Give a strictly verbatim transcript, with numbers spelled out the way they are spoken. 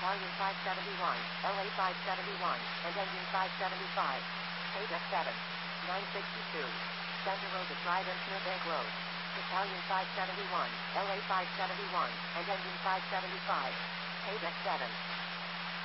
Battalion five seventy-one, L A five seventy-one, and Engine five seventy-five. Page F seven. nine sixty-two. Santa Rosa Drive and Smith Egg Road. Battalion five seventy-one, L A five seventy-one, and Engine five seventy-five. Page F seven.